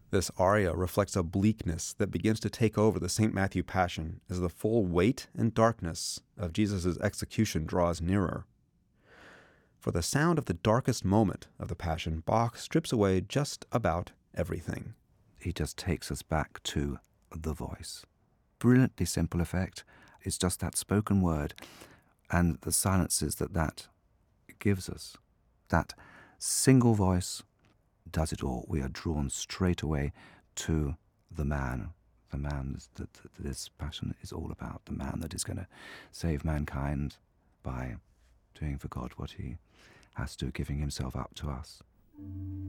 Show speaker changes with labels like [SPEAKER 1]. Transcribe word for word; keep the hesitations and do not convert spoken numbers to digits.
[SPEAKER 1] This aria reflects a bleakness that begins to take over the Saint Matthew Passion as the full weight and darkness of Jesus' execution draws nearer. For the sound of the darkest moment of the Passion, Bach strips away just about everything.
[SPEAKER 2] He just takes us back to the voice. Brilliantly simple effect. It's just that spoken word and the silences that that gives us. That single voice does it all. We are drawn straight away to the man, the man that, that this passion is all about, the man that is going to save mankind by doing for God what he has to, giving himself up to us.